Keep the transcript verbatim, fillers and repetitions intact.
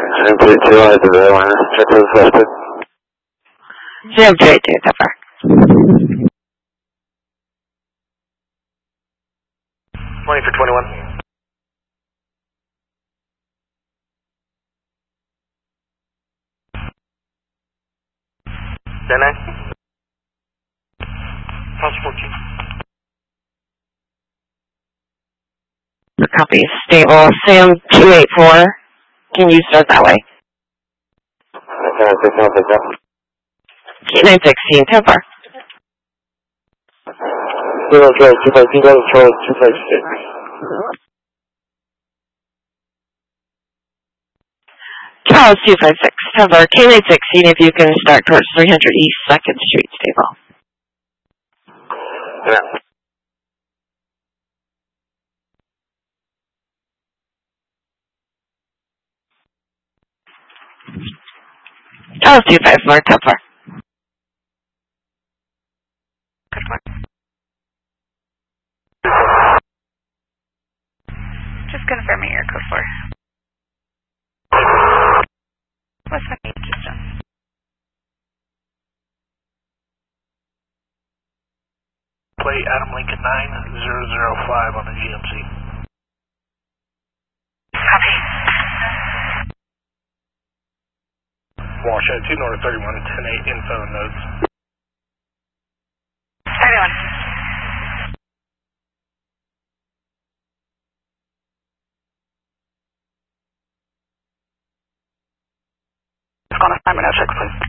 Zero two two out of the Atlanta. Check for the suspect. Zero two eight two, cover. twenty for twenty-one. ten nine. House fourteen. Copy, stable. Sam two eight four. Can you start that way? K nine sixteen, so far. Zero two two five two Charlie two five six. Charles two five six, cover. K nine sixteen, if you can start towards three hundred East second Street, stable. Yeah. Charles two five four, cover. Good one. Just confirming your code four. What's my name, system? Play Adam Lincoln nine zero zero five on the G M C. Copy. Wash at two North thirty-one, ten eight info and notes. thirty-one. On assignment at six, please.